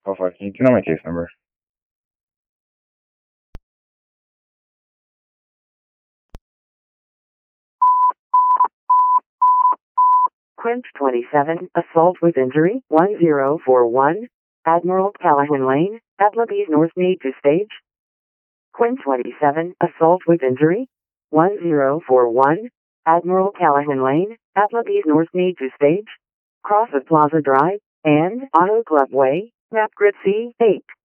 Call 5, can you know my case number? Quint 27, assault with injury, 1041, Admiral Callahan Lane, Atlabees North need to stage. Quint 27, assault with injury, 1041, Admiral Callahan Lane, Atlabees North need to stage. Cross of Plaza Drive, and Auto Club Way, Map Grid C8.